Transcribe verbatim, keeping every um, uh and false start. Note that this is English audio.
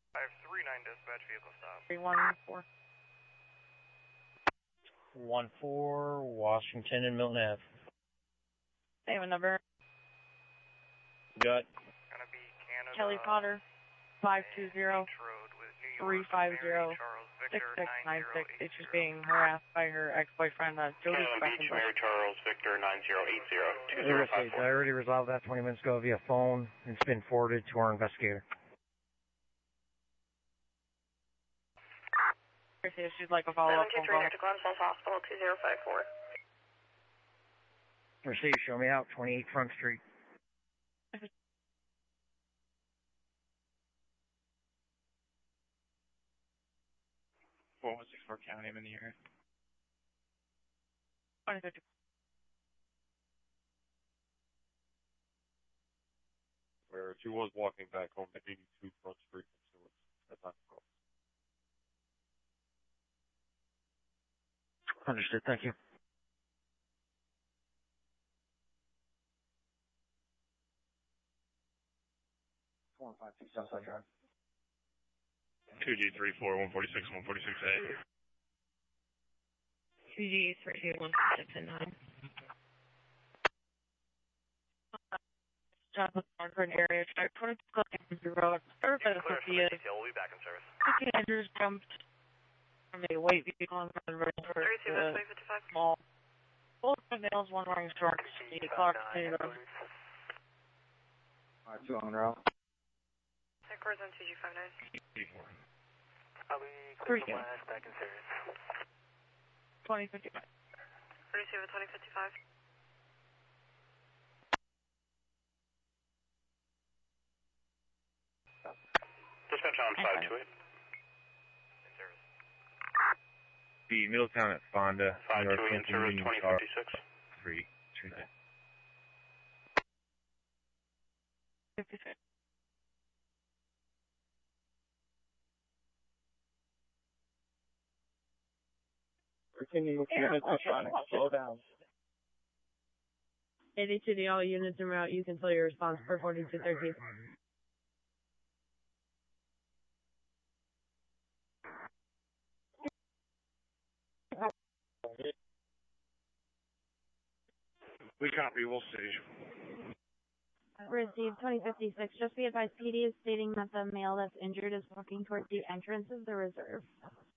five three nine dispatch, vehicle stop. three one four. one four, Washington and Milton Ave. They have a number. Got. Gonna be Canada. Kelly Potter, five two zero, three five zero, six six nine six. She's being harassed by her ex-boyfriend, uh, Jody Beach, Mary Charles, Victor nine zero eight zero two I zero five four. already resolved that twenty minutes ago via phone. It's been forwarded to our investigator. If she'd like a follow-up phone call. to Glens Falls Hospital, two zero five four. Mercedes, show me out, twenty-eight Front Street. four one six four County, I'm in the area. twenty fifty. Where she was walking back home to eighty-two Front Street. That's not cool. Understood, thank you. four five two Southside Drive. two G three four one forty-six one forty-six A. two G three one six and nine. Jonathan Thornford area, check twenty-two Clinton Road. Service by the Sophia. We'll be back in service. fifteen Andrews jumped from a white vehicle on the road towards the small. Both males, one wearing shorts. The clock to the Alright, two on route. Headquarters on two G five nine. I'll be Three. back in service. twenty fifty-five. Receive a twenty fifty-five. Dispatch on five two eight. In service. The Middletown at Fonda. five two eight in service, twenty fifty-six. Three. Three. fifty-six. Continue with your electronic. Slow down. eighty to the all units en route. You can tell your response for forty-two thirteen. We copy, we'll see. Received twenty fifty-six. Just be advised, P D is stating that the male that's injured is walking towards the entrance of the reserve.